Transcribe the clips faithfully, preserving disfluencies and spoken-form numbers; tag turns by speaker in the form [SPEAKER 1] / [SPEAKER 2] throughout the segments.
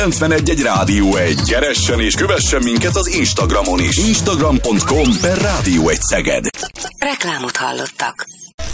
[SPEAKER 1] kilencvenegy egy Rádió egy. Keressen és kövessen minket az Instagramon is. Instagram pont com per Rádió egy Szeged.
[SPEAKER 2] Reklámot hallottak.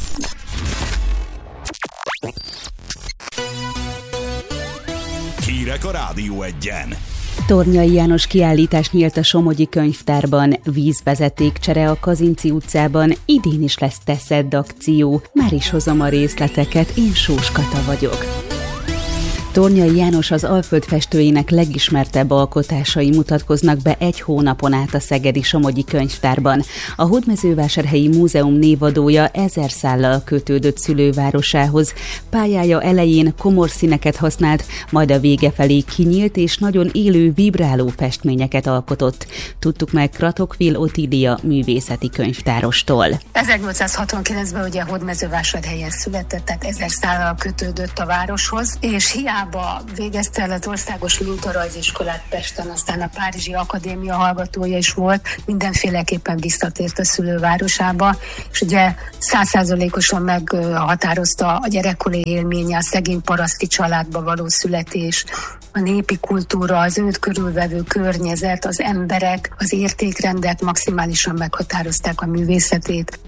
[SPEAKER 1] Hírek a Rádió egyen.
[SPEAKER 3] Tornyai János kiállítás nyílt a Somogyi Könyvtárban, vízvezetékcsere a Kazinczy utcában, idén is lesz Teszedd akció. Már is hozom a részleteket, én Sós Kata vagyok. Tornyai János az Alföld festőjének legismertebb alkotásai mutatkoznak be egy hónapon át a szegedi Somogyi Könyvtárban. A Hódmezővásárhelyi Múzeum névadója ezer szállal kötődött szülővárosához. Pályája elején komor színeket használt, majd a vége felé kinyílt és nagyon élő, vibráló festményeket alkotott. Tudtuk meg Kratokvil Otília művészeti könyvtárostól.
[SPEAKER 4] ezernyolcszázhatvankilencben ugye Hódmezővásárhelyen született, tehát ezer szállal kötődött a városhoz, és hiába végezte el az Országos Mintarajziskolát Pesten, aztán a Párizsi Akadémia hallgatója is volt, mindenféleképpen visszatért a szülővárosába, és ugye száz százalékosan meghatározta a gyerekkori élménye, a szegény paraszti családba való születés, a népi kultúra, az őt körülvevő környezet, az emberek, az értékrendek maximálisan meghatározták a művészetét.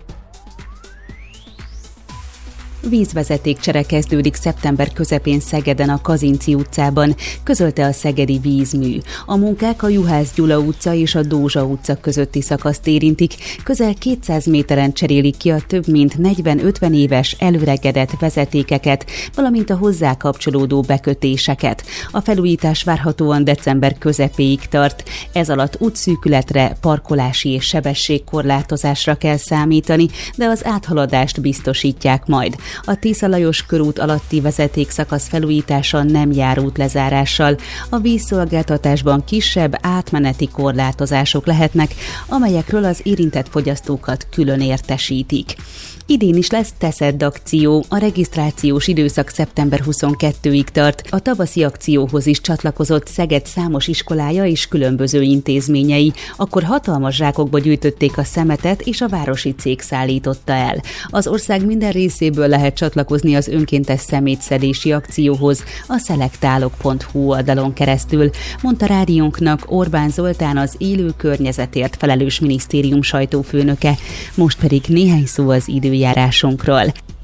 [SPEAKER 3] Vízvezetékcsere kezdődik szeptember közepén Szegeden a Kazinczy utcában, közölte a szegedi vízmű. A munkák a Juhász Gyula utca és a Dózsa utca közötti szakaszt érintik, közel kétszáz méteren cserélik ki a több mint negyven-ötven éves előregedett vezetékeket, valamint a hozzá kapcsolódó bekötéseket. A felújítás várhatóan december közepéig tart. Ez alatt útszűkületre, parkolási és sebességkorlátozásra kell számítani, de az áthaladást biztosítják majd. A Tisza Lajos körút alatti vezetékszakasz felújítása nem jár útlezárással. A vízszolgáltatásban kisebb átmeneti korlátozások lehetnek, amelyekről az érintett fogyasztókat külön értesítik. Idén is lesz Teszedd akció, a regisztrációs időszak szeptember huszonkettőig tart. A tavaszi akcióhoz is csatlakozott Szeged számos iskolája és különböző intézményei. Akkor hatalmas zsákokba gyűjtötték a szemetet, és a városi cég szállította el. Az ország minden részéből lehet csatlakozni az önkéntes szemétszedési akcióhoz a szelektálok pont hu oldalon keresztül, mondta rádiónknak Orbán Zoltán, az élő környezetért felelős minisztérium sajtófőnöke. Most pedig néhány szó az időjárásunkról.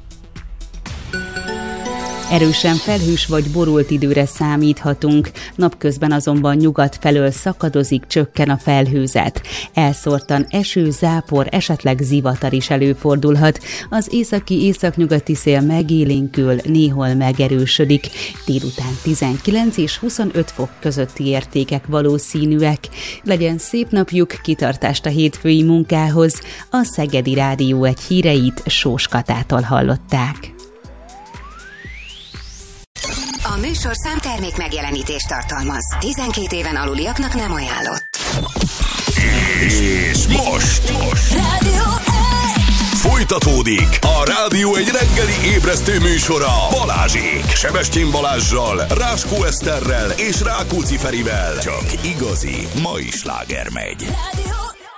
[SPEAKER 3] Erősen felhős vagy borult időre számíthatunk, napközben azonban nyugat felől szakadozik, csökken a felhőzet. Elszórtan eső, zápor, esetleg zivatar is előfordulhat. Az északi északnyugati szél megélénkül, néhol megerősödik. Délután tizenkilenc és huszonöt fok közötti értékek valószínűek. Legyen szép napjuk, kitartást a hétfői munkához. A Szegedi Rádió egy híreit Sós Katától hallották.
[SPEAKER 2] A műsorszám termék megjelenítést tartalmaz. tizenkét éven aluliaknak nem ajánlott.
[SPEAKER 1] És most, most.
[SPEAKER 2] Rádió egy.
[SPEAKER 1] Folytatódik a Rádió egy reggeli ébresztő műsora Balázsék. Sebestyén Balázssal, Ráskó Eszterrel és Rákóczi Ferivel. Csak igazi mai sláger megy.
[SPEAKER 2] Rádió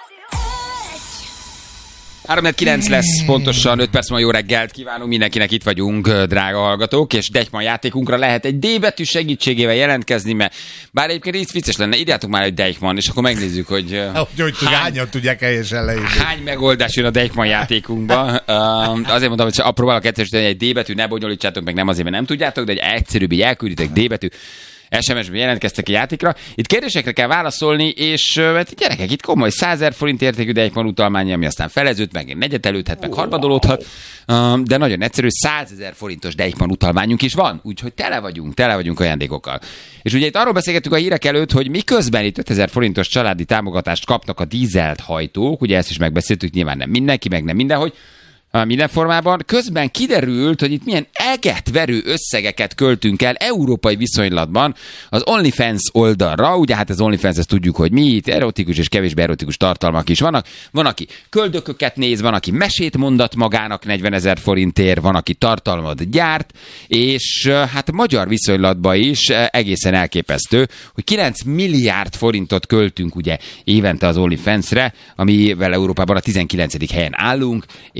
[SPEAKER 5] három kilenc lesz, pontosan öt perc, ma jó reggelt kívánunk mindenkinek, itt vagyunk, drága hallgatók, és Deichmann játékunkra lehet egy D betű segítségével jelentkezni, mert bár egyébként így vicces lenne, írjátok már egy Deichmann, és akkor megnézzük, hogy,
[SPEAKER 6] hogy, hogy hány, hányan tudják helyesen leírni.
[SPEAKER 5] Hány megoldás jön a Deichmann játékunkba. uh, azért mondom, hogy próbálok egyszerűsíteni egy D betű, ne bonyolítsátok meg, nem azért, mert nem tudjátok, de egy egyszerűbb, így elkülditek D betű. es em es-ben jelentkeztek a játékra. Itt kérdésekre kell válaszolni, és hát gyerekek, itt komoly százezer forint értékű Deichmann utalmány, ami aztán feleződ, meg negyedelődhet, meg harmadolódhat, de nagyon egyszerű, százezer forintos Deichmann utalmányunk is van, úgyhogy tele vagyunk, tele vagyunk ajándékokkal. És ugye itt arról beszélgettük a hírek előtt, hogy miközben itt ötezer forintos családi támogatást kapnak a dízelt hajtók, ugye ezt is megbeszéltük, nyilván nem mindenki, meg nem mindenhogy, minden formában. Közben kiderült, hogy itt milyen egetverő összegeket költünk el európai viszonylatban az OnlyFans oldalra. Ugye hát az OnlyFans, ezt tudjuk, hogy mi, itt erotikus és kevésbé erotikus tartalmak is vannak. Van, aki köldököket néz, van, aki mesét mondat magának negyvenezer forintért, van, aki tartalmat gyárt, és hát magyar viszonylatban is egészen elképesztő, hogy kilenc milliárd forintot költünk ugye évente az OnlyFansre, amivel Európában a tizenkilencedik helyen állunk, és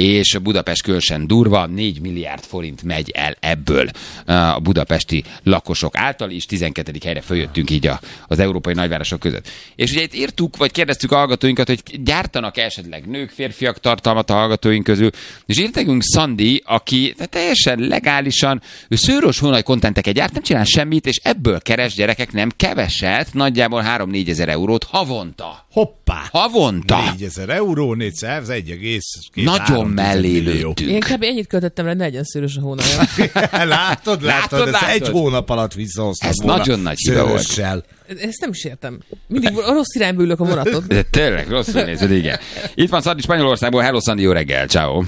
[SPEAKER 5] Budapest különösen durva, négy milliárd forint megy el ebből a budapesti lakosok által is, tizenkettedik helyre följöttünk így a, az európai nagyvárosok között. És ugye itt írtuk, vagy kérdeztük a hallgatóinkat, hogy gyártanak esetleg nők, férfiak tartalmat a hallgatóink közül, és írt nekünk Szandi, aki teljesen legálisan, ő szőrös hónaj kontenteket gyárt, nem csinál semmit, és ebből keres gyerekek nem keveset, nagyjából három-négyezer eurót havonta.
[SPEAKER 6] Hoppá!
[SPEAKER 5] Havonta!
[SPEAKER 6] négyezer euró, négyszáz, egy egész két
[SPEAKER 5] Nagyon mellé lőttünk.
[SPEAKER 7] Én kb. Ennyit költöttem le, ne legyen szőrös a hónalja.
[SPEAKER 6] látod, látod,
[SPEAKER 5] Látod,
[SPEAKER 6] ez
[SPEAKER 5] látod?
[SPEAKER 6] egy hónap alatt visszahoztam
[SPEAKER 5] Ez
[SPEAKER 6] volna
[SPEAKER 5] nagyon nagy hiba volt.
[SPEAKER 6] szőrössel.
[SPEAKER 7] Ezt nem is értem. Mindig a rossz irányba ülök a vonatot.
[SPEAKER 5] De tényleg, rosszul nézed, igen. Itt van Szandi Spanyolországból, hello Szandi, jó reggel, ciao.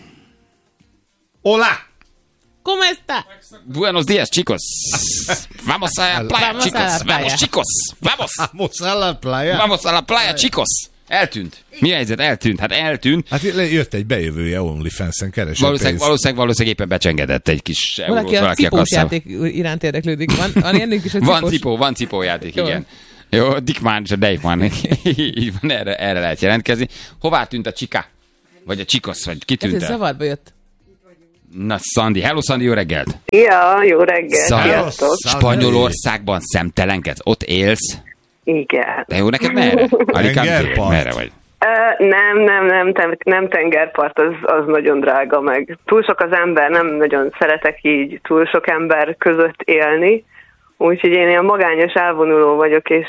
[SPEAKER 6] Hola!
[SPEAKER 7] ¿Cómo está?
[SPEAKER 5] Buenos días, chicos. Vamos a la playa,
[SPEAKER 7] Vamos a
[SPEAKER 5] chicos.
[SPEAKER 7] la playa.
[SPEAKER 5] Vamos, chicos. Vamos.
[SPEAKER 6] Vamos a la playa.
[SPEAKER 5] Vamos a la playa, chicos. Eltűnt. Mi a helyzet? Eltűnt. Hát eltűnt.
[SPEAKER 6] Hát jött egy bejövője OnlyFans-en, keresett
[SPEAKER 5] Valószínűleg,
[SPEAKER 6] pénzt.
[SPEAKER 5] valószínűleg, valószínűleg éppen becsengedett egy kis eurót
[SPEAKER 7] Valaki a
[SPEAKER 5] valaki a
[SPEAKER 7] cipós
[SPEAKER 5] kasszában.
[SPEAKER 7] játék iránt érdeklődik. Van, van ennél is a
[SPEAKER 5] Van
[SPEAKER 7] cipós.
[SPEAKER 5] cipó, van cipójáték,
[SPEAKER 7] Jó.
[SPEAKER 5] igen. Jó, Dickman és a Deichmann. Így van, erre, erre lehet jelentkezni. Hová tűnt a csika? Vagy a csikosz, vagy ki
[SPEAKER 7] Hát
[SPEAKER 5] tűnt
[SPEAKER 7] ez
[SPEAKER 5] el?
[SPEAKER 7] zavarba jött.
[SPEAKER 5] Na, Szandi. Hello, Szandi, jó reggelt.
[SPEAKER 8] Ja, jó reggel,
[SPEAKER 5] Szandi,
[SPEAKER 8] sziasztok.
[SPEAKER 5] Spanyolországban szemtelenkedsz? Ott élsz?
[SPEAKER 8] Igen.
[SPEAKER 5] De jó, neked merre? Alicante?
[SPEAKER 6] Tengerpart.
[SPEAKER 5] Merre vagy?
[SPEAKER 8] Uh, nem, nem, nem, nem, nem tengerpart, az, az nagyon drága meg. Túl sok az ember, nem nagyon szeretek így túl sok ember között élni, úgyhogy én ilyen magányos elvonuló vagyok, és,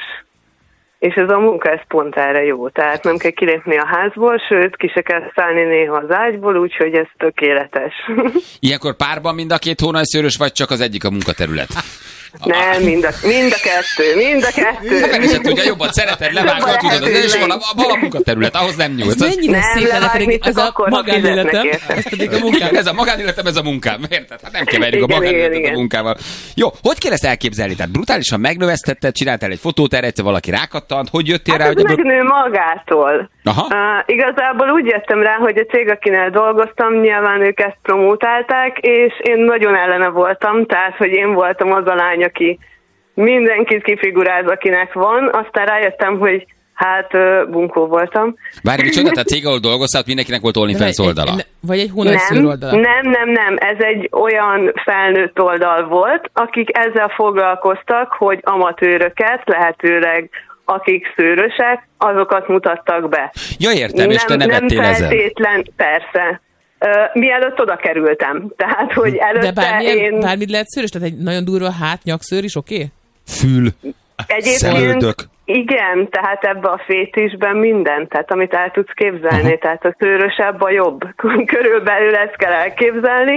[SPEAKER 8] és ez a munka, ez pont erre jó. Tehát nem kell kilépni a házból, sőt, ki se kell szállni néha az ágyból, úgyhogy ez tökéletes.
[SPEAKER 5] Ilyenkor párban mind a két hónajszőrös, vagy csak az egyik a munkaterület?
[SPEAKER 8] Nem, mind a, mind a kettő, mind a kettő.
[SPEAKER 5] Meg is tudja, jobban szereted, levágod, tudod, az is van a, a munkaterület, ahhoz nem
[SPEAKER 7] Ez
[SPEAKER 5] nyúlsz. Az-
[SPEAKER 7] mennyire
[SPEAKER 8] Nem,
[SPEAKER 7] szép lenne,
[SPEAKER 8] levágni
[SPEAKER 7] pedig
[SPEAKER 8] csak
[SPEAKER 7] ez a
[SPEAKER 8] akkor, ha
[SPEAKER 7] magánéletem,
[SPEAKER 8] fizetnek érte.
[SPEAKER 7] ez pedig a munkám.
[SPEAKER 5] Ez a magánéletem, ez a munkám, érted? Hát nem keverjük a
[SPEAKER 8] Igen,
[SPEAKER 5] magánéletet
[SPEAKER 8] igen,
[SPEAKER 5] a
[SPEAKER 8] igen.
[SPEAKER 5] munkával. Jó, hogy kell ezt elképzelni? Tehát brutálisan megnövesztetted, csináltál egy fotót, erre egyszer valaki rákattant, hogy jöttél rá,
[SPEAKER 8] Hát
[SPEAKER 5] hogy
[SPEAKER 8] ez
[SPEAKER 5] ebből...
[SPEAKER 8] megnő magától.
[SPEAKER 5] Aha.
[SPEAKER 8] Uh, igazából úgy jöttem rá, hogy a cég, akinél dolgoztam, nyilván ők ezt promótálták, és én nagyon ellene voltam, tehát, hogy én voltam az a lány, aki mindenkit kifiguráz, akinek van, aztán rájöttem, hogy hát uh, bunkó voltam.
[SPEAKER 5] Várj, micsoda, tehát cég, ahol dolgoztál, ott mindenkinek volt OnlyFans oldala.
[SPEAKER 7] Vagy egy hónajszőr
[SPEAKER 8] Nem,
[SPEAKER 7] oldala.
[SPEAKER 8] nem, nem, nem, ez egy olyan felnőtt oldal volt, akik ezzel foglalkoztak, hogy amatőröket, lehetőleg akik szőrösek, azokat mutattak be.
[SPEAKER 5] Ja, értem, és te
[SPEAKER 8] nem,
[SPEAKER 5] nevettél
[SPEAKER 8] nem
[SPEAKER 5] ezen.
[SPEAKER 8] feltétlen, persze. Uh, mielőtt oda kerültem. Tehát, hogy előtte
[SPEAKER 7] De bármilyen,
[SPEAKER 8] én
[SPEAKER 7] bármit lehet szőrös? Tehát egy nagyon durva hát, nyakszőr is oké? Okay?
[SPEAKER 5] Fül.
[SPEAKER 8] egyébként
[SPEAKER 5] szemöldök.
[SPEAKER 8] igen, tehát ebbe a fétisben minden, tehát amit el tudsz képzelni,
[SPEAKER 5] Aha.
[SPEAKER 8] tehát a szőrösebb a jobb. Körülbelül ezt kell elképzelni.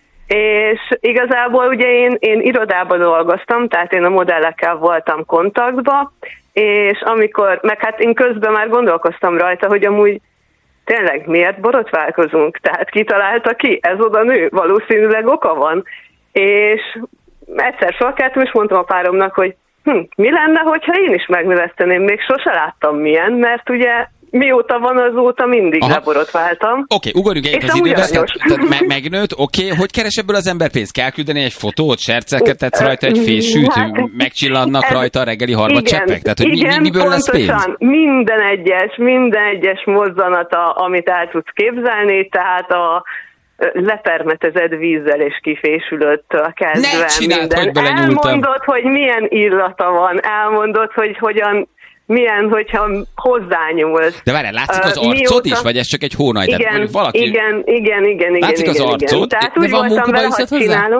[SPEAKER 8] És igazából ugye én, én irodában dolgoztam, tehát én a modellekkel voltam kontaktban, és amikor, meg hát én közben már gondolkoztam rajta, hogy amúgy tényleg miért borotválkozunk? Tehát ki találta ki? Ez oda nő? Valószínűleg oka van. És egyszer felkeltem, és mondtam a páromnak, hogy hm, mi lenne, hogyha én is megnöveszteném? Még sose láttam milyen, mert ugye mióta van, azóta mindig
[SPEAKER 5] Aha.
[SPEAKER 8] leborotváltam.
[SPEAKER 5] Oké, okay, ugorjunk egyet
[SPEAKER 8] És
[SPEAKER 5] az
[SPEAKER 8] amúgy
[SPEAKER 5] időbe, tehát,
[SPEAKER 8] aranyos.
[SPEAKER 5] tehát me- megnőtt, oké, okay. Hogy keres ebből az ember pénzt? Kell küldeni egy fotót, serceket, tetsz rajta egy fésűt,
[SPEAKER 8] Hát,
[SPEAKER 5] megcsillannak
[SPEAKER 8] ez-
[SPEAKER 5] rajta a reggeli harmadcseppek? Tehát, hogy mi,
[SPEAKER 8] igen,
[SPEAKER 5] mi, miből lesz pénz?
[SPEAKER 8] pontosan. Minden egyes, minden egyes mozzanata, amit el tudsz képzelni, tehát a lepermetezett vízzel és kifésülöttől kezdve
[SPEAKER 5] Ne csináld,
[SPEAKER 8] minden.
[SPEAKER 5] hogy belenyúltam.
[SPEAKER 8] Elmondod, hogy milyen illata van, elmondod, hogy hogyan, milyen, hogyha hozzányúlsz.
[SPEAKER 5] De várjál, látszik az
[SPEAKER 8] Ö,
[SPEAKER 5] arcod
[SPEAKER 8] mióta-
[SPEAKER 5] is, vagy ez csak egy hónaj? Tehát
[SPEAKER 8] Igen,
[SPEAKER 5] mondjuk valaki...
[SPEAKER 8] igen, igen, igen, igen,
[SPEAKER 5] Látszik az
[SPEAKER 8] igen,
[SPEAKER 5] arcod?
[SPEAKER 8] igen. Tehát
[SPEAKER 5] De
[SPEAKER 8] úgy
[SPEAKER 7] van
[SPEAKER 8] voltam vele,
[SPEAKER 7] munkabajuszod
[SPEAKER 8] hogy
[SPEAKER 7] hozzá?
[SPEAKER 8] csinálom.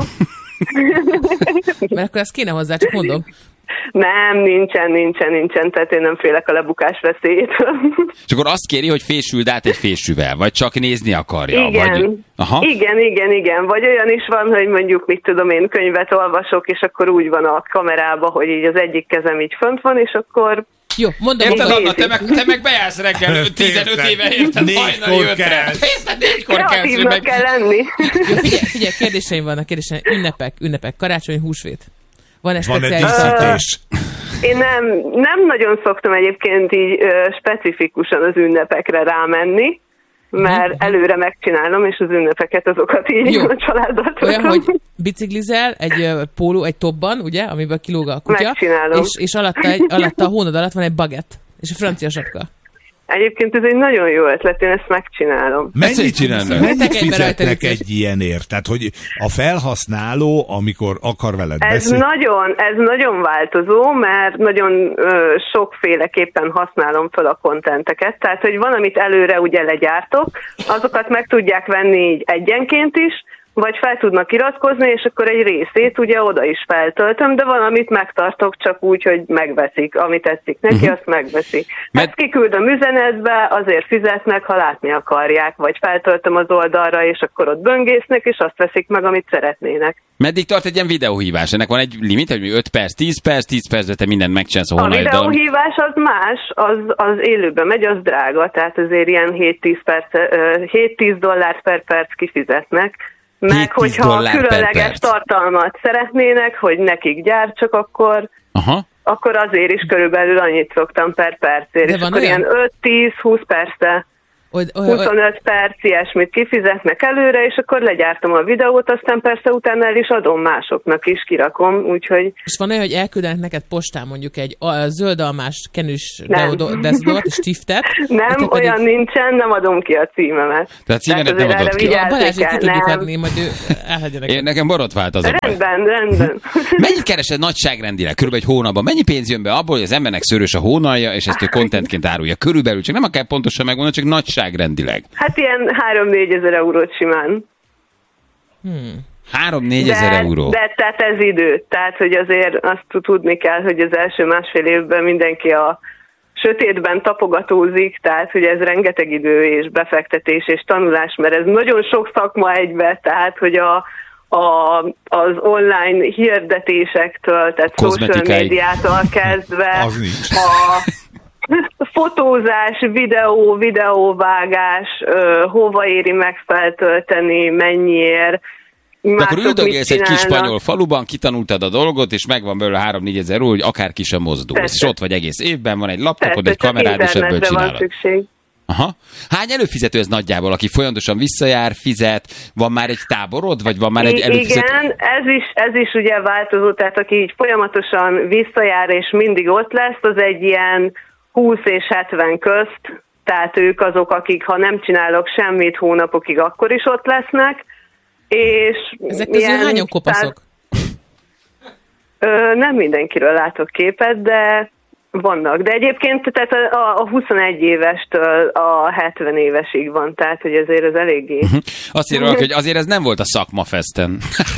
[SPEAKER 7] Mert akkor ezt kéne hozzá, csak mondom.
[SPEAKER 8] Nem, nincsen, nincsen, nincsen, tehát én nem félek a lebukás veszélyétől.
[SPEAKER 5] És akkor azt kéri, hogy fésüld át egy fésűvel, vagy csak nézni akarja.
[SPEAKER 8] Igen.
[SPEAKER 5] Vagy... Aha.
[SPEAKER 8] igen, igen, igen. Vagy olyan is van, hogy mondjuk, mit tudom én, könyvet olvasok, és akkor úgy van a kamerában, hogy így az egyik kezem így fönt van, és akkor
[SPEAKER 7] Jó, mondom,
[SPEAKER 5] Érted,
[SPEAKER 7] mondom.
[SPEAKER 5] Anna, te meg, te meg bejársz reggel tizenöt éve, érted?
[SPEAKER 6] Négykor
[SPEAKER 5] Hajnali ötre.
[SPEAKER 6] kelsz.
[SPEAKER 5] Érted, négykor kelsz, hogy
[SPEAKER 8] kreatívnak
[SPEAKER 5] meg...
[SPEAKER 8] kell lenni.
[SPEAKER 7] Jó, figyelj, figyelj, kérdéseim vannak, kérdéseim. Ünnepek, ünnepek, karácsony, húsvét. Van-e
[SPEAKER 6] Van egy
[SPEAKER 7] speciális...
[SPEAKER 6] díszítés.
[SPEAKER 8] Én nem, nem nagyon szoktam egyébként így ö, specifikusan az ünnepekre rámenni, mert előre megcsinálom, és az ünnepeket azokat így
[SPEAKER 7] Jó.
[SPEAKER 8] a családdal
[SPEAKER 7] Olyan,
[SPEAKER 8] töltöm.
[SPEAKER 7] hogy biciklizel egy ö, póló, egy topban, ugye, amiből kilóg a kutya,
[SPEAKER 8] Megcsinálom.
[SPEAKER 7] és, és alatta, egy, alatta a hónod alatt van egy bagett, és a francia sapka.
[SPEAKER 8] Egyébként ez egy nagyon jó ötlet, én ezt megcsinálom.
[SPEAKER 6] Mennyit,
[SPEAKER 5] csinálnak?
[SPEAKER 6] mennyit fizetnek egy ilyenért? Tehát, hogy a felhasználó, amikor akar veled
[SPEAKER 8] Ez
[SPEAKER 6] beszélni...
[SPEAKER 8] nagyon, ez nagyon változó, mert nagyon ö, sokféleképpen használom fel a kontenteket. Tehát, hogy van, amit előre ugye legyártok, azokat meg tudják venni így egyenként is, vagy fel tudnak iratkozni, és akkor egy részét ugye oda is feltöltöm, de valamit megtartok csak úgy, hogy megveszik, amit tetszik neki, uh-huh. azt megveszik.
[SPEAKER 5] Mert...
[SPEAKER 8] Ezt kiküldöm üzenetbe, azért fizetnek, ha látni akarják, vagy feltöltöm az oldalra, és akkor ott böngésznek, és azt veszik meg, amit szeretnének.
[SPEAKER 5] Meddig tart egy ilyen videóhívás? Ennek van egy limit, hogy öt perc, tíz perc, tíz percre te mindent megcsinálsz a
[SPEAKER 8] A
[SPEAKER 5] honlapiddal.
[SPEAKER 8] videóhívás az más, az, az élőben megy, az drága, tehát azért ilyen hét-tíz dollárt per perc kifizetnek. Meg hogyha különleges tartalmat szeretnének, hogy nekik gyártsak, akkor, akkor azért is körülbelül annyit szoktam per percért. És akkor olyan? Ilyen öt-tíz-húsz percre, huszonöt perc ilyesmit kifizetnek előre, és akkor legyártom a videót, aztán persze utána el is adom másoknak is, kirakom, úgyhogy...
[SPEAKER 7] És van olyan, hogy elküldenek neked postán mondjuk egy a zöldalmás kenűs deodort, stiftet?
[SPEAKER 8] Nem, olyan egy... nincsen, nem adom ki a címemet.
[SPEAKER 5] Tehát címemet nem adod ki.
[SPEAKER 7] A Balázsit ki tudjuk adni, majd ő elhagyja neked.
[SPEAKER 5] Én nekem borotvált az a baj.
[SPEAKER 8] Rendben, rendben.
[SPEAKER 5] Mennyit keresed nagyságrendileg? Körülbelül egy hónapban. Mennyi pénz jön be abból, hogy az embernek szőrös a hónalja, és ezt ő contentként árulja? Körülbelül, csak nem kell pontosan megmondani, csak nagyságrendileg.
[SPEAKER 8] Hát ilyen három-négyezer eurót simán.
[SPEAKER 5] Hmm. három-négyezer euró.
[SPEAKER 8] De tehát ez idő. Tehát, hogy azért azt tudni kell, hogy az első másfél évben mindenki a sötétben tapogatózik, tehát, hogy ez rengeteg idő és befektetés és tanulás, mert ez nagyon sok szakma egybe, tehát, hogy a, a, az online hirdetésektől, tehát social médiától kezdve a fotózás, videó, videóvágás, uh, hova éri meg feltölteni, mennyiért.
[SPEAKER 5] De akkor üldögélsz egy kis spanyol faluban, kitanultad a dolgot, és megvan belőle három-négyezer euró, hogy akár ki sem mozdulsz. És ott vagy egész évben, van egy laptopod, egy kamerád, és ebből csinálod. Aha. Hány előfizető ez nagyjából, aki folyamatosan visszajár, fizet, van már egy táborod, vagy van már egy előfizető?
[SPEAKER 8] Igen, ez is, ez is ugye változó, tehát aki így folyamatosan visszajár, és mindig ott lesz, az egy ilyen húsz és hetven közt, tehát ők azok, akik ha nem csinálok semmit hónapokig, akkor is ott lesznek. És
[SPEAKER 7] ezek közül ilyen, hányan kopaszok?
[SPEAKER 8] Ö, nem mindenkiről látok képet, de vannak. De egyébként tehát a, a huszonegy évestől a hetven évesig van, tehát hogy azért az eléggé...
[SPEAKER 5] Uh-huh. Azt írja, hogy azért ez nem volt a szakmafesten.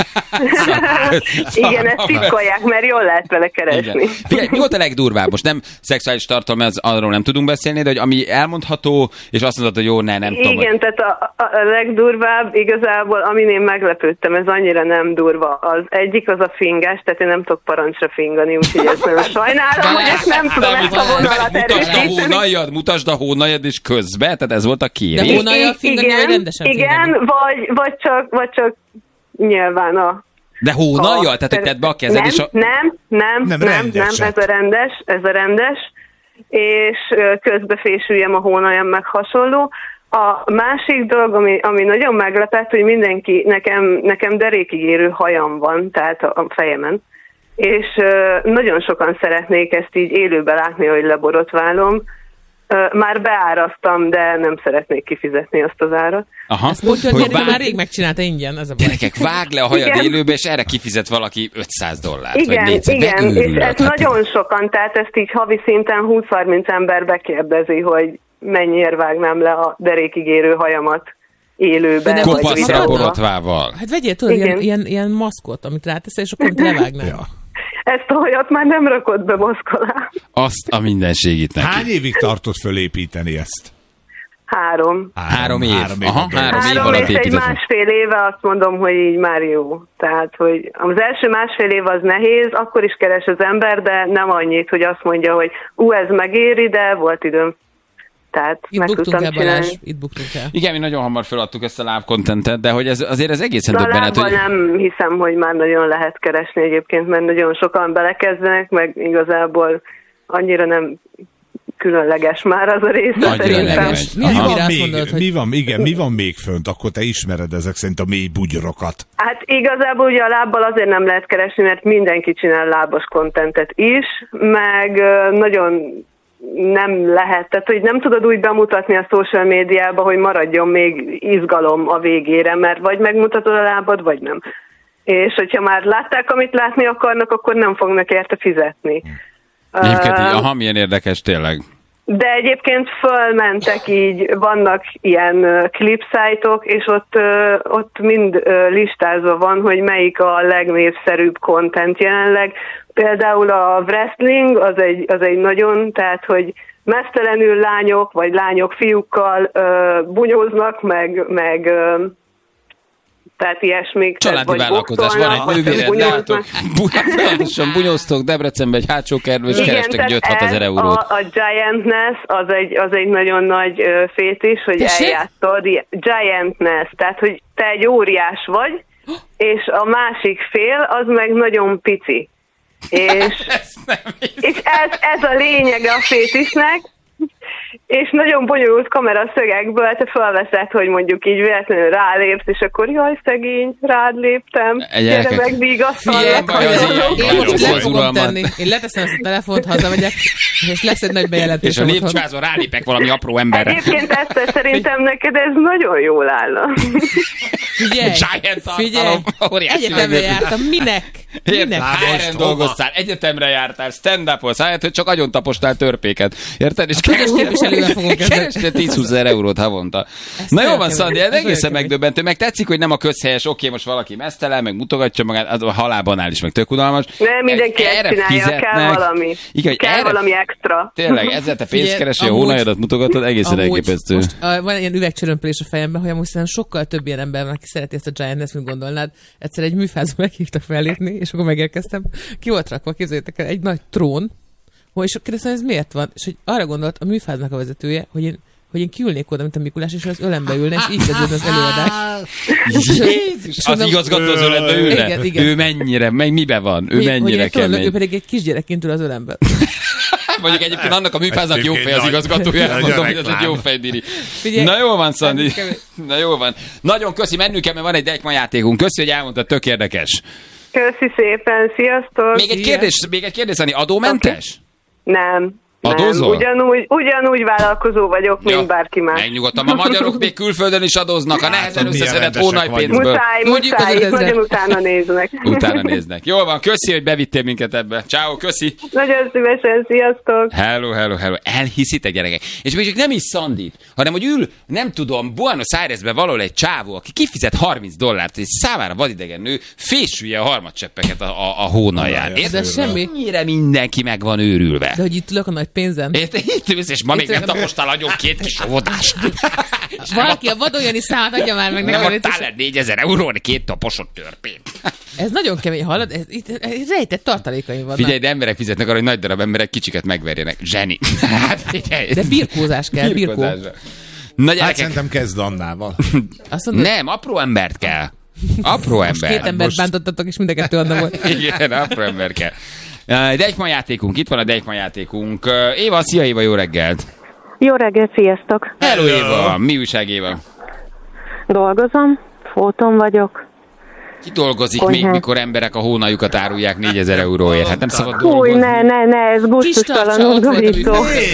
[SPEAKER 8] Igen, ezt titkolják, mert jól lehet vele keresni.
[SPEAKER 5] Figyelj, mi volt a legdurvább? Most nem szexuális tartalom, ez, arról nem tudunk beszélni, de hogy ami elmondható, és azt mondod, hogy jó, ne, nem
[SPEAKER 8] Igen,
[SPEAKER 5] tudom.
[SPEAKER 8] Igen, hogy... tehát a, a legdurvább igazából, amin én meglepődtem, ez annyira nem durva. Az egyik az a finges, tehát én nem tudok parancsra fingani, úgyhogy ezt nagyon sajnálom, hogy ezt nem tudom ezt a vonalat erősíteni.
[SPEAKER 5] Mutasd a hónaljad, mutasd a hónaljad, és közbe, tehát ez volt a kérés.
[SPEAKER 7] De hónaljad fingani, vagy rendesen
[SPEAKER 8] igen,
[SPEAKER 7] fingani?
[SPEAKER 8] vagy, vagy, csak, vagy csak nyilván a...
[SPEAKER 5] De hónaljal? Tehát, hogy tedd be a kezed
[SPEAKER 8] nem,
[SPEAKER 5] és a...
[SPEAKER 8] Nem, nem,
[SPEAKER 6] nem,
[SPEAKER 8] nem, nem, ez a rendes, ez a rendes, és közbe fésüljem a hónaljam, meg hasonló. A másik dolog, ami, ami nagyon meglepett, hogy mindenki, nekem, nekem derékig érő hajam van, tehát a, a fejemen, és uh, nagyon sokan szeretnék ezt így élőben látni, hogy leborotválom. Uh, már beáraztam, de nem szeretnék kifizetni azt az árat.
[SPEAKER 5] Aha.
[SPEAKER 7] Ezt mondja, hogy vág... már rég megcsinálta ingyen. Ez a
[SPEAKER 5] gyerekek, vág le a hajad igen. élőbe, és erre kifizet valaki ötszáz dollárt.
[SPEAKER 8] Igen,
[SPEAKER 5] vagy négyszáz.
[SPEAKER 8] igen,
[SPEAKER 5] Megőrülök.
[SPEAKER 8] és ez hát nagyon sokan, tehát ezt így havi szinten húsz-harminc ember bekérdezi, hogy mennyiért vágnám le a derékig érő hajamat élőben.
[SPEAKER 5] Kopaszra borotvával.
[SPEAKER 7] Hát vegyél tudod, ilyen, ilyen, ilyen maszkot, amit ráteszel, és akkor levágnál. Ja.
[SPEAKER 8] Ezt a hajat már nem rakott be maszk alá.
[SPEAKER 5] Azt a mindenségit neki.
[SPEAKER 6] Hány évig tartott fölépíteni ezt?
[SPEAKER 8] Három.
[SPEAKER 5] Három, három év.
[SPEAKER 6] Három év,
[SPEAKER 5] Aha, három év
[SPEAKER 8] három
[SPEAKER 5] alatt
[SPEAKER 8] és egy másfél éve azt mondom, hogy így már jó. Tehát, hogy az első másfél év az nehéz, akkor is keres az ember, de nem annyit, hogy azt mondja, hogy ú, ez megéri, de volt időm. Tehát
[SPEAKER 7] itt
[SPEAKER 8] meg tudtam
[SPEAKER 7] el,
[SPEAKER 8] csinálni.
[SPEAKER 7] Balázs, itt buktunk el.
[SPEAKER 5] Igen, mi nagyon hamar feladtuk ezt a live contentet, de hogy ez, azért ez egészen döbbenet.
[SPEAKER 8] Hogy... nem hiszem, hogy már nagyon lehet keresni egyébként, mert nagyon sokan belekezdenek, meg igazából annyira nem különleges már az a rész.
[SPEAKER 7] Mi van
[SPEAKER 6] még,
[SPEAKER 7] mondod, hogy...
[SPEAKER 6] mi van, igen, mi van még fönt? Akkor te ismered ezek szerint a mély bugyrokat.
[SPEAKER 8] Hát igazából ugye a lábbal azért nem lehet keresni, mert mindenki csinál lábas kontentet is, meg nagyon nem lehet, tehát hogy nem tudod úgy bemutatni a social médiába, hogy maradjon még izgalom a végére, mert vagy megmutatod a lábad, vagy nem. És hogyha már látták, amit látni akarnak, akkor nem fognak érte fizetni.
[SPEAKER 5] Egyébként,
[SPEAKER 8] uh,
[SPEAKER 5] aha, milyen érdekes tényleg.
[SPEAKER 8] De egyébként fölmentek így, vannak ilyen uh, klipszájtok, és ott, uh, ott mind uh, listázva van, hogy melyik a legnépszerűbb content jelenleg. Például a wrestling, az egy, az egy nagyon, tehát hogy mesztelenül lányok, vagy lányok fiúkkal uh, bunyóznak, meg, meg uh, tehát ilyesmik.
[SPEAKER 5] Családi vállalkozás, van egy nővérem, látok. Folyamatosan bunyóztok Debrecenbe egy hátsó kertbe, és kerestek öt hatezer eurót.
[SPEAKER 8] A, a Giantness az egy, az egy nagyon nagy uh, fétis, hogy
[SPEAKER 7] Tessék?
[SPEAKER 8] eljátszod. Giantness, tehát hogy te egy óriás vagy, és a másik fél az meg nagyon pici. És, és ez, ez a lényege a fétisnek, és nagyon bonyolult kameraszögekből te felveszed, hogy mondjuk így véletlenül rálépsz, és akkor jaj, szegény, rád léptem, gyere meg, vigasztalak.
[SPEAKER 7] Én most le fogom tenni. Én leteszem ezt a telefont, hazamegyek, és lesz egy nagy bejelentés.
[SPEAKER 5] És a lépcsőházon rálépek valami apró emberre.
[SPEAKER 8] Egyébként ezt szerintem neked ez nagyon jól állna.
[SPEAKER 7] Figyelj, figyelj, egyetemre jártam, minek? Minek?
[SPEAKER 5] há er en dolgoztál, egyetemre jártál, stand-upolsz, hát, hogy csak agyon tapostál törpéket. Érted? És kerestél tíz-húsz ezer eurót havonta. Ezt na jó van, Szandi, ez egészen megdöbbentő. Meg tetszik, hogy nem a közhelyes, oké, most valaki mesztelen, meg mutogatja magát, az a halálbanál is, meg tök unalmas.
[SPEAKER 8] Nem, mindenki ezt csinálja, kell valami.
[SPEAKER 5] Igen,
[SPEAKER 8] kell
[SPEAKER 5] erre,
[SPEAKER 8] valami extra.
[SPEAKER 5] Tényleg, ezzel te pénzt keresel, a hónajadat mutogatod, egészen elképesztő.
[SPEAKER 7] Most uh, van ilyen üvegcsörömpölés a fejemben, hogy amúgy sokkal több ilyen ember van, aki szereti ezt a Giant-ness, mint gondolnád. Egyszer egy műfázba meghívtak fellépni, és akkor megérkeztem. Ki volt rakva, képzeljétek el, egy nagy trón, és kérdeztem, ez miért van? És hogy arra gondolt a műfáznak a vezetője, hogy én, hogy én kiülnék oda, mint a Mikulás, és az ölembe ülne, és így kezdődne az előadás.
[SPEAKER 5] Jézus, az igazgató az ölembe ülne?
[SPEAKER 7] Igen, igen.
[SPEAKER 5] Ő mennyire, meg mibe van? Ő
[SPEAKER 7] Mi,
[SPEAKER 5] mennyire kemény?
[SPEAKER 7] Ő pedig egy kisgyerekként ül az ölembe.
[SPEAKER 5] Mondjuk egyébként annak a műfáznak jó fej az igazgatója, mondom, hogy ez egy jó fejdíri. Na jól van, Szandi. Na jól van. Nagyon köszi, mennünk kell, mert van egy Deichmann játékunk. Köszi, hogy elmondtad, tök érdekes.
[SPEAKER 8] Köszi szépen, sziasztok!
[SPEAKER 5] Még egy kérdés, még egy kérdés, Szani, adómentes?
[SPEAKER 8] Nem.
[SPEAKER 5] Adózol?
[SPEAKER 8] Nem, ugyanúgy, ugyanúgy vállalkozó vagyok, mint ja, bárki más.
[SPEAKER 5] Megnyugodtam, a magyarok még külföldön is adóznak, a nehezen összeszedett hónajpénzből.
[SPEAKER 8] Muszáj, muszáj, itt nagyon utána néznek.
[SPEAKER 5] Utána néznek. Jól van, köszi, hogy bevittél minket ebbe. Ciao, köszi.
[SPEAKER 8] Nagyon szívesen, sziasztok.
[SPEAKER 5] Hello, hello, hello. Elhiszitek, gyerekek. És még csak nem is Szandit, hanem hogy ül, nem tudom, Buenos Airesbe valahol egy csávó, aki kifizet harminc dollárt, és számára vadidegen nő, fésülje a harmadcseppeket a, a, a hónalján.
[SPEAKER 7] De semmi.
[SPEAKER 5] Mennyire mindenki meg van őrülve.
[SPEAKER 7] De hogy itt ülök a nagy pénzen.
[SPEAKER 5] Itt, itt ülsz, és ma itt még nem tapostál agyon két kis óvodást.
[SPEAKER 7] Valaki a vadoljani számát adja már meg nekem.
[SPEAKER 5] Nem adtál le négyezer euróra két taposott törpét.
[SPEAKER 7] Ez nagyon kemény, hallod? Ez, itt, itt rejtett tartalékaim vannak.
[SPEAKER 5] Figyelj, de emberek fizetnek arra, hogy nagy darab emberek kicsiket megverjenek. Zseni. Hát figyelj.
[SPEAKER 7] De birkózás kell, birkó.
[SPEAKER 5] Na,
[SPEAKER 6] hát szerintem kezd Annával.
[SPEAKER 7] Mondod,
[SPEAKER 5] nem, apró embert kell. Apró ember.
[SPEAKER 7] Két embert most... bántottatok, és mind a kettő Anna volt.
[SPEAKER 5] Igen, apró ember kell. Deichmann játékunk, itt van a Deichmann játékunk. Éva, szia Éva, jó reggelt!
[SPEAKER 9] Jó reggelt, sziasztok!
[SPEAKER 5] Hello, Hello. Éva! Mi újság, Éva?
[SPEAKER 9] Dolgozom, fotón vagyok.
[SPEAKER 5] Ki dolgozik Konyhán. Még, mikor emberek a hónaljukat árulják négyezer euróért? Hát nem szabad dolgozni.
[SPEAKER 9] Húj, ne, ne, ne, ez gusztustalan undorító.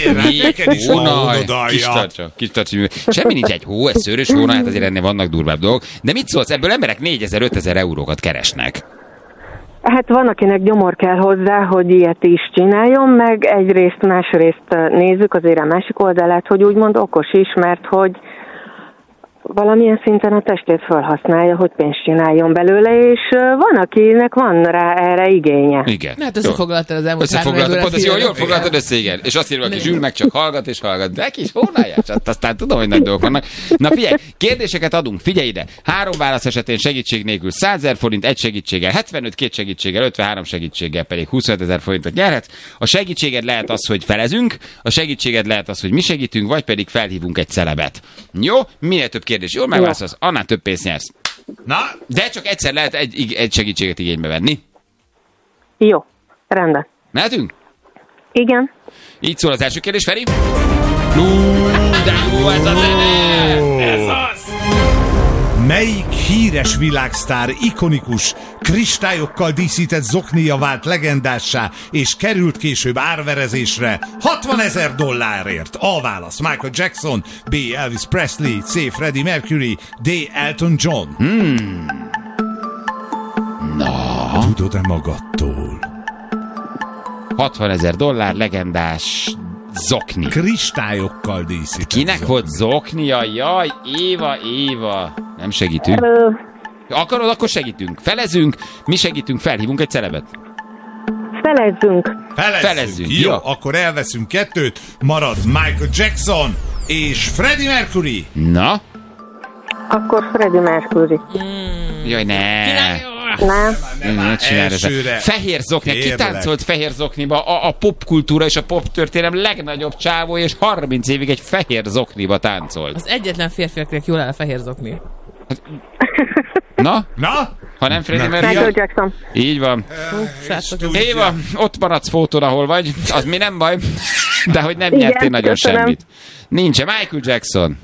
[SPEAKER 5] Hónaj, kis tartsa, kis tartsa. Semmi nincs egy hó, egy szőrös hónaj, hát azért ennél vannak durvább dolgok. De mit szólsz, ebből emberek négyezer-ötezer eurókat keresnek?
[SPEAKER 9] Hát van, akinek gyomor kell hozzá, hogy ilyet is csináljon, meg egyrészt, másrészt nézzük azért a másik oldalát, hogy úgymond okos is, mert hogy valamilyen szinten a testét felhasználja, hogy pénzt csináljon belőle, és van, akinek van rá erre igénye.
[SPEAKER 5] Igen.
[SPEAKER 7] Hát összefoglaltad az elmúlt
[SPEAKER 5] Összefoglaltad, pont ez jól, jól foglaltad össze, igen. És azt írva, aki zsűl meg csak hallgat és hallgat. De kis hónáját, aztán tudom, hogy nagy dolgok vannak. Na figyelj, kérdéseket adunk, figyelj ide. Három válasz esetén segítség nélkül százezer forint, egy segítséggel hetvenöt, két segítséggel ötvenhárom segítséggel pedig huszonötezer forintot nyerhetsz. A segítséged lehet az, hogy felezünk, a segítséged lehet az, hogy mi segítünk, vagy pedig felhívunk egy celebet. Jó? Minél több kérdés jól megválaszolsz, annál több pénzt nyersz.
[SPEAKER 6] Na?
[SPEAKER 5] De csak egyszer lehet egy, egy segítséget igénybe venni.
[SPEAKER 9] Jó, rendben.
[SPEAKER 5] Mehetünk?
[SPEAKER 9] Igen.
[SPEAKER 5] Így szól az első kérdés, Feri. Lú, de jó ez a zene! Ez az!
[SPEAKER 6] Melyik híres világsztár ikonikus, kristályokkal díszített zoknia vált legendássá, és került később árverezésre hatvanezer dollárért? A válasz: Michael Jackson, B. Elvis Presley, C. Freddie Mercury, D. Elton John.
[SPEAKER 5] Hmm. Na.
[SPEAKER 6] Tudod-e magadtól?
[SPEAKER 5] hatvanezer dollár, legendás zokni.
[SPEAKER 6] Kristályokkal díszített.
[SPEAKER 5] Kinek
[SPEAKER 6] zokni.
[SPEAKER 5] volt zoknia? Jaj, Éva, Éva. Nem segítünk. Akarod, akkor segítünk. Felezünk, mi segítünk, felhívunk egy celebet.
[SPEAKER 9] Felezzünk.
[SPEAKER 6] Felezzünk.
[SPEAKER 5] Felezzünk.
[SPEAKER 6] Jó,
[SPEAKER 5] Jó.
[SPEAKER 6] akkor elveszünk kettőt, marad Michael Jackson és Freddie Mercury.
[SPEAKER 5] Na?
[SPEAKER 9] Akkor Freddie Mercury.
[SPEAKER 5] Jaj, ne.
[SPEAKER 9] Nem.
[SPEAKER 5] Nem, ne csinálj
[SPEAKER 6] elsőre.
[SPEAKER 5] ezzel. Fehér zokni. Ki
[SPEAKER 6] Kérlek.
[SPEAKER 5] táncolt fehér zokniba? A, a popkultúra és a poptörténelem legnagyobb csávó, és harminc évig egy fehér zokniba táncolt.
[SPEAKER 7] Az egyetlen férfi, akinek jól áll a fehér zokni.
[SPEAKER 5] Na?
[SPEAKER 6] Na?
[SPEAKER 5] Ha nem Freddie
[SPEAKER 6] Nem.
[SPEAKER 9] Michael
[SPEAKER 5] Mercury?
[SPEAKER 9] Jackson.
[SPEAKER 5] Így van.
[SPEAKER 7] Srácok,
[SPEAKER 5] Éva, ott maradsz fótón, ahol vagy. Az mi nem baj. De hogy nem
[SPEAKER 9] Igen,
[SPEAKER 5] nyertél nagyon
[SPEAKER 9] köszönöm.
[SPEAKER 5] semmit. Nincs. Michael Jackson.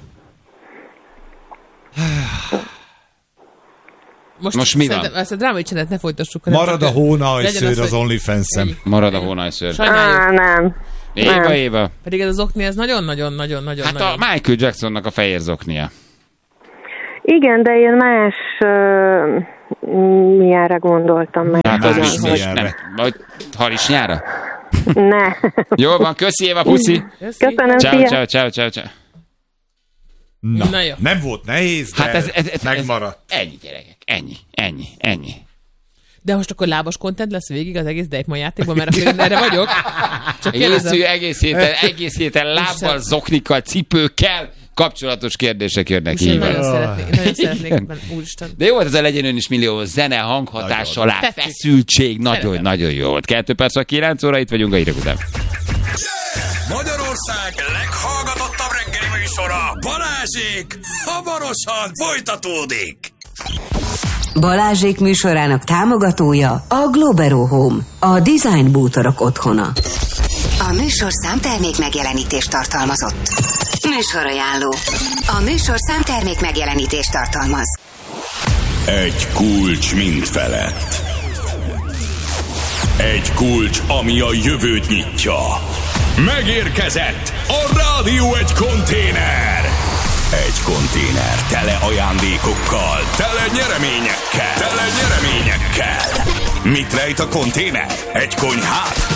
[SPEAKER 7] most,
[SPEAKER 5] Most mi van?
[SPEAKER 7] szerintem Ezt a drámai csinálat ne folytassuk. hanem
[SPEAKER 6] Marad
[SPEAKER 7] csak-
[SPEAKER 6] a hónajszőr
[SPEAKER 7] legyen
[SPEAKER 6] az
[SPEAKER 7] hogy-
[SPEAKER 6] OnlyFans-em.
[SPEAKER 5] Marad a hónajszőr.
[SPEAKER 7] Sajnáljuk.
[SPEAKER 9] Á, nem.
[SPEAKER 5] Éva,
[SPEAKER 9] Nem.
[SPEAKER 5] Éva.
[SPEAKER 7] Pedig ez az okni, ez nagyon-nagyon-nagyon-nagyon.
[SPEAKER 5] Hát a Michael Jacksonnak a fehér zoknia.
[SPEAKER 9] Igen, de én más uh, milyenre gondoltam meg.
[SPEAKER 5] Hát az
[SPEAKER 6] Más
[SPEAKER 5] biztos.
[SPEAKER 6] milyenre.
[SPEAKER 5] Nem. Vagy harisnyára?
[SPEAKER 9] Ne.
[SPEAKER 5] Jól van, köszi Éva, puszi.
[SPEAKER 9] Köszönöm,
[SPEAKER 5] Ciao,
[SPEAKER 9] szia.
[SPEAKER 5] ciao, ciao, ciao, ciao.
[SPEAKER 6] Na,
[SPEAKER 7] Na jó.
[SPEAKER 6] nem volt nehéz, de
[SPEAKER 5] Hát ez, ez, ez,
[SPEAKER 6] megmaradt.
[SPEAKER 5] Ez, ennyi gyerekek, ennyi, ennyi, ennyi.
[SPEAKER 7] De most akkor lábas content lesz végig az egész Dejkman játékban, mert akkor én erre vagyok. Csak
[SPEAKER 5] Egész,
[SPEAKER 7] kérdezem.
[SPEAKER 5] egész héten, egész héten lábbal, zoknikkal, cipőkkel kapcsolatos kérdések jönnek
[SPEAKER 7] És én
[SPEAKER 5] így.
[SPEAKER 7] nagyon szeretnék, nagyon szeretnék,
[SPEAKER 5] Igen.
[SPEAKER 7] ebben, úristen.
[SPEAKER 5] De jó volt ez a Legyen Ön is millió zene, hanghatás alá,
[SPEAKER 7] Tetszik.
[SPEAKER 5] feszültség, nagyon,
[SPEAKER 7] Szeretem.
[SPEAKER 5] nagyon jó volt. Kettő perc vagy kilenc óra, itt vagyunk a hírek után.
[SPEAKER 1] Magyarország leghallgatottabb reggeli műsora, Balázsék, hamarosan folytatódik.
[SPEAKER 2] Balázsék műsorának támogatója a Globero Home, a design bútorok otthona. A műsor számtermék megjelenítést tartalmazott. Műsorajánló. A műsor számtermék megjelenítést tartalmaz.
[SPEAKER 1] Egy kulcs mind felett. Egy kulcs, ami a jövőt nyitja. Megérkezett a Rádió egy konténer. Egy konténer tele ajándékokkal, tele nyereményekkel, tele nyereményekkel. Mit rejt a konténer? Egy konyhát?